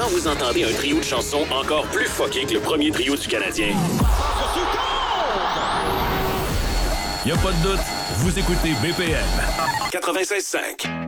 quand vous entendez un trio de chansons encore plus fucké que le premier trio du Canadien. Y a pas de doute, vous écoutez BPM. 96.5.